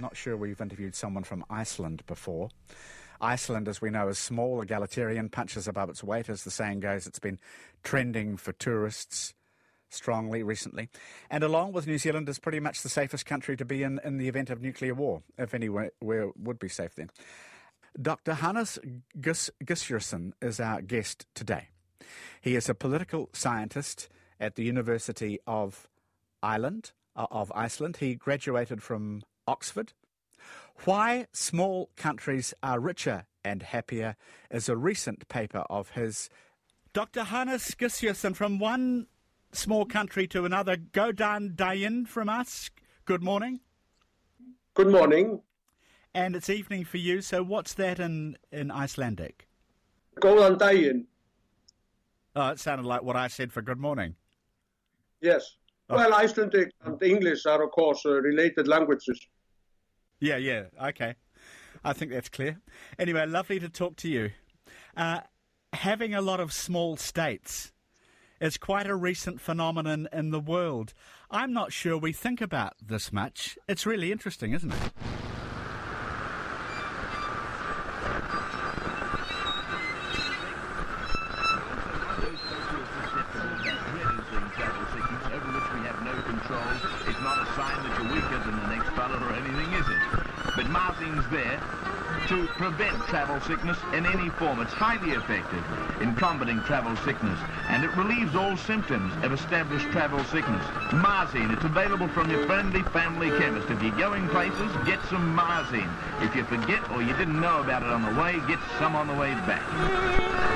not sure we've interviewed someone from Iceland before. Iceland, as we know, is small, egalitarian, punches above its weight, as the saying goes. It's been trending for tourists strongly recently. And along with New Zealand, is pretty much the safest country to be in the event of nuclear war, if anywhere would be safe then. Dr. Hannes Gissurarson is our guest today. He is a political scientist at the University of Iceland. He graduated from Oxford. Why Small Countries Are Richer and Happier is a recent paper of his. Dr. Hannes Gissurarson, from one small country to another, Godan Dayin from us. Good morning. Good morning. And it's evening for you, so what's that in Icelandic? Godan Dayin. Oh, it sounded like what I said for good morning. Yes. Oh. Well, Icelandic and English are, of course, related languages. Yeah, okay. I think that's clear. Anyway, lovely to talk to you. Having a lot of small states is quite a recent phenomenon in the world. I'm not sure we think about this much. It's really interesting, isn't it? It's not a sign that you're weaker than the next fella or anything, is it? But Marzine's there to prevent travel sickness in any form. It's highly effective in combating travel sickness, and it relieves all symptoms of established travel sickness. Marzine, it's available from your friendly family chemist. If you're going places, get some Marzine. If you forget or you didn't know about it on the way, get some on the way back.